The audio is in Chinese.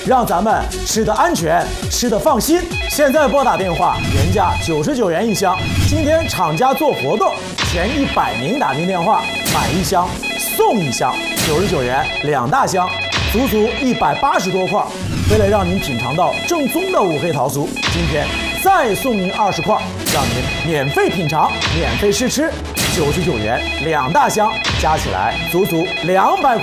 让咱们吃得安全，吃得放心。现在拨打电话，原价99元一箱，今天厂家做活动，前100名打进电话买1箱送1箱，99元2大箱，足足180多块。为了让您品尝到正宗的五黑桃酥，今天再送您20块，让您免费品尝、免费试吃，99元2大箱，加起来足足200块。